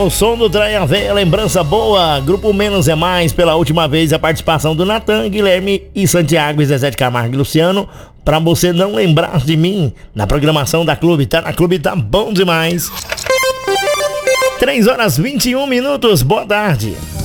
ao som do Traia Véia, lembrança boa. Grupo Menos é Mais, pela última vez a participação do Natan, Guilherme e Santiago, e Zezé de Camargo e Luciano. Pra você não lembrar de mim, na programação da Clube. Tá na Clube, tá bom demais. 3 horas 21 minutos, boa tarde.